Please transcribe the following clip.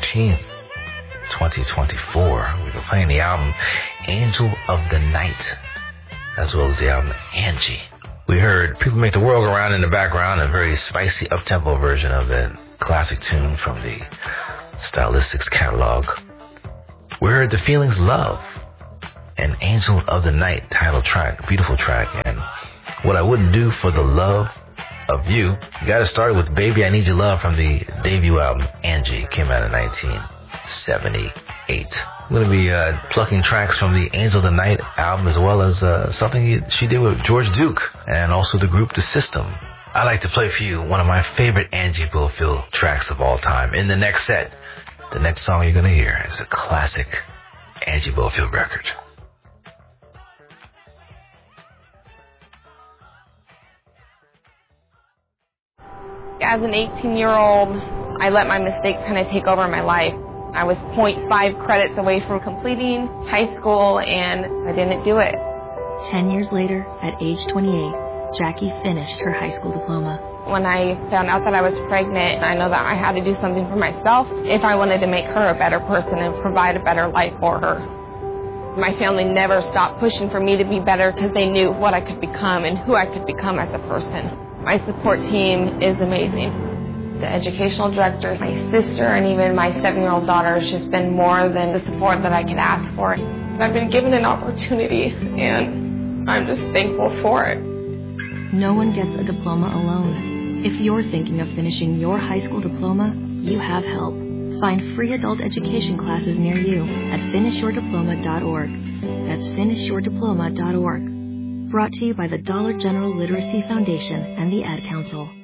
14th, 2024. We've been playing the album Angel of the Night, as well as the album Angie. We heard People Make the World Go Round in the background, a very spicy up-tempo version of that classic tune from the Stylistics catalog. We heard The Feelings Love, an Angel of the Night title track, beautiful track. And What I Wouldn't Do for the Love of You, got to start with Baby I Need Your Love from the debut album Angie, came out in 1978. I'm going to be plucking tracks from the Angel of the Night album, as well as something she did with George Duke and also the group The System. I'd like to play for you one of my favorite Angie Bofill tracks of all time. In the next set, the next song you're going to hear is a classic Angie Bofill record. As an 18-year-old, I let my mistakes kind of take over my life. I was 0.5 credits away from completing high school, and I didn't do it. 10 years later, at age 28, Jackie finished her high school diploma. When I found out that I was pregnant, I know that I had to do something for myself if I wanted to make her a better person and provide a better life for her. My family never stopped pushing for me to be better because they knew what I could become and who I could become as a person. My support team is amazing. The educational director, my sister, and even my 7-year-old daughter has just been more than the support that I could ask for. I've been given an opportunity, and I'm just thankful for it. No one gets a diploma alone. If you're thinking of finishing your high school diploma, you have help. Find free adult education classes near you at finishyourdiploma.org. That's finishyourdiploma.org. Brought to you by the Dollar General Literacy Foundation and the Ad Council.